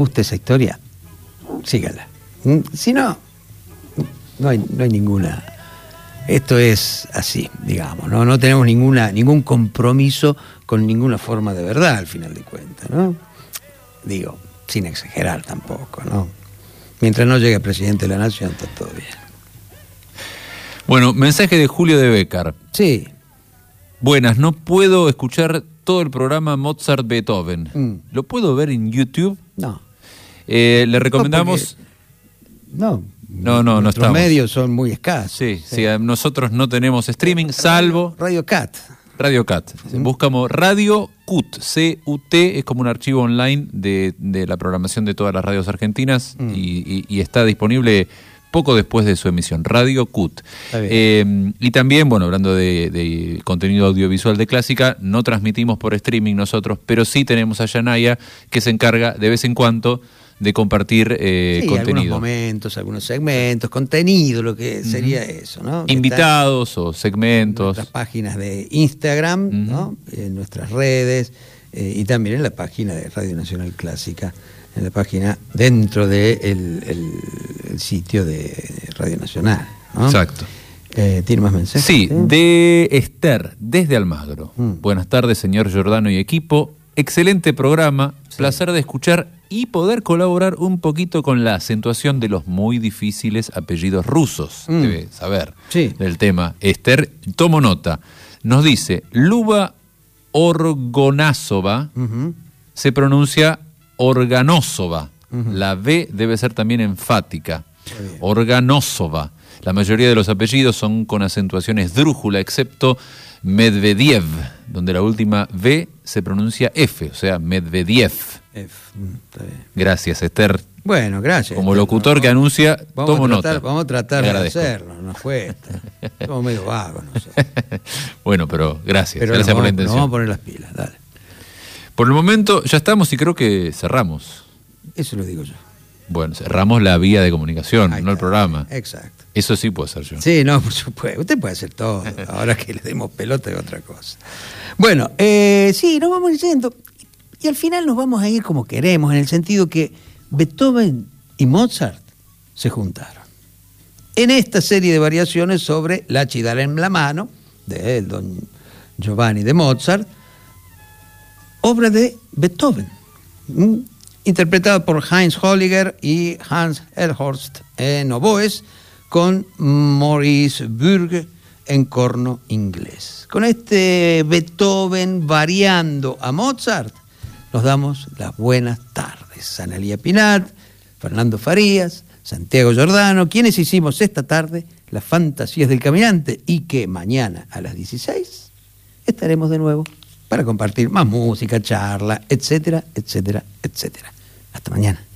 gusta esa historia, sígala. Si no, no hay ninguna. Esto es así, digamos, ¿no? No tenemos ningún compromiso con ninguna forma de verdad, al final de cuentas, ¿no? Digo, sin exagerar tampoco, ¿no? Mientras no llegue el presidente de la Nación, está todo bien. Bueno, mensaje de Julio de Bécar. Sí. Buenas, no puedo escuchar todo el programa Mozart-Beethoven. ¿Lo puedo ver en YouTube? No. Le recomendamos... No estamos. Los medios son muy escasos. Sí, nosotros no tenemos streaming, salvo... Radio Cat. Buscamos Radio CUT. C-U-T es como un archivo online de la programación de todas las radios argentinas y está disponible poco después de su emisión. Radio CUT. Y también, bueno, hablando de contenido audiovisual de Clásica, no transmitimos por streaming nosotros, pero sí tenemos a Yanaya, que se encarga de vez en cuando de compartir contenido. Algunos momentos, algunos segmentos, contenido, lo que sería eso, ¿no? Invitados o segmentos. En nuestras páginas de Instagram, ¿no? En nuestras redes, y también en la página de Radio Nacional Clásica, en la página dentro del el sitio de Radio Nacional, ¿no? Exacto. ¿Tiene más mensajes? Sí, de Esther, desde Almagro. Buenas tardes, señor Giordano y equipo. Excelente programa, placer de escuchar y poder colaborar un poquito con la acentuación de los muy difíciles apellidos rusos. Debe saber del tema. Esther, tomo nota. Nos dice, Luba Orgonásova se pronuncia Organósova. La B debe ser también enfática. Organósova. La mayoría de los apellidos son con acentuaciones drújula, excepto Medvedev, donde la última V se pronuncia F, o sea, Medvedev. Está bien. Gracias, Esther. Bueno, gracias. Como locutor que anuncia, tomo nota. Vamos a tratar de hacerlo, no cuesta. Somos medio vagos, no sé. Bueno, pero gracias por la intención. Nos vamos a poner las pilas, dale. Por el momento ya estamos y creo que cerramos. Eso lo digo yo. Bueno, cerramos la vía de comunicación, no el programa. Exacto. Eso sí puedo hacer yo. Sí, no, por supuesto. Usted puede hacer todo. Ahora que le demos pelota es otra cosa. Bueno, sí, nos vamos diciendo. Y al final nos vamos a ir como queremos, en el sentido que Beethoven y Mozart se juntaron. En esta serie de variaciones sobre La ci darà la mano, de don Giovanni de Mozart, obra de Beethoven, interpretada por Heinz Holliger y Hans Elhorst en oboes, con Maurice Burg en corno inglés. Con este Beethoven variando a Mozart, nos damos las buenas tardes. Analía Pinat, Fernando Farías, Santiago Giordano, quienes hicimos esta tarde las fantasías del caminante, y que mañana a las 16 estaremos de nuevo para compartir más música, charla, etcétera, etcétera, etcétera. Hasta mañana.